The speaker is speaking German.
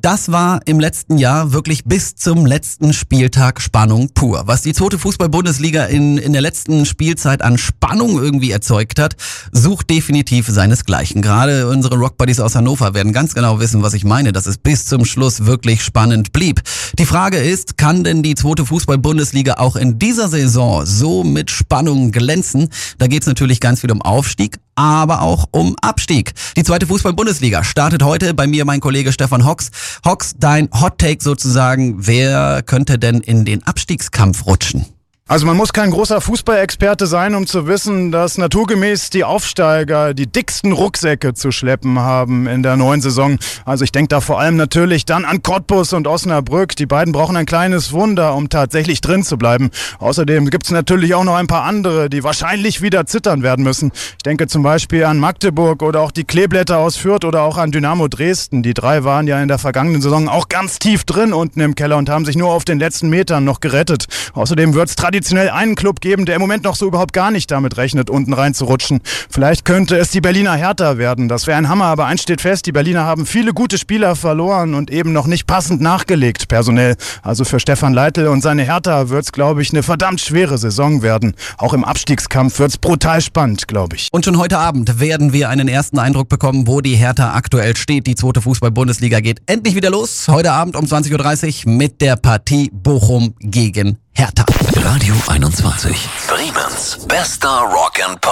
Das war im letzten Jahr wirklich bis zum letzten Spieltag Spannung pur. Was die zweite Fußball-Bundesliga in der letzten Spielzeit an Spannung irgendwie erzeugt hat, sucht definitiv seinesgleichen. Gerade unsere Rockbuddies aus Hannover werden ganz genau wissen, was ich meine, dass es bis zum Schluss wirklich spannend blieb. Die Frage ist, kann denn die zweite Fußball-Bundesliga auch in dieser Saison so mit Spannung glänzen? Da geht es natürlich ganz viel um Aufstieg, aber auch um Abstieg. Die zweite Fußball-Bundesliga startet heute. Bei mir mein Kollege Stefan Hocks. Hocks, dein Hot-Take sozusagen. Wer könnte denn in den Abstiegskampf rutschen? Also man muss kein großer Fußballexperte sein, um zu wissen, dass naturgemäß die Aufsteiger die dicksten Rucksäcke zu schleppen haben in der neuen Saison. Also ich denke da vor allem natürlich dann an Cottbus und Osnabrück. Die beiden brauchen ein kleines Wunder, um tatsächlich drin zu bleiben. Außerdem gibt es natürlich auch noch ein paar andere, die wahrscheinlich wieder zittern werden müssen. Ich denke zum Beispiel an Magdeburg oder auch die Kleeblätter aus Fürth oder auch an Dynamo Dresden. Die drei waren ja in der vergangenen Saison auch ganz tief drin unten im Keller und haben sich nur auf den letzten Metern noch gerettet. Außerdem wird es traditionell einen Club geben, der im Moment noch so überhaupt gar nicht damit rechnet, unten reinzurutschen. Vielleicht könnte es die Berliner Hertha werden. Das wäre ein Hammer, aber eins steht fest, die Berliner haben viele gute Spieler verloren und eben noch nicht passend nachgelegt personell. Also für Stefan Leitl und seine Hertha wird es, glaube ich, eine verdammt schwere Saison werden. Auch im Abstiegskampf wird es brutal spannend, glaube ich. Und schon heute Abend werden wir einen ersten Eindruck bekommen, wo die Hertha aktuell steht. Die zweite Fußball-Bundesliga geht endlich wieder los. Heute Abend um 20.30 Uhr mit der Partie Bochum gegen Hertha. Radio 21. Bremens bester Rock and Pop.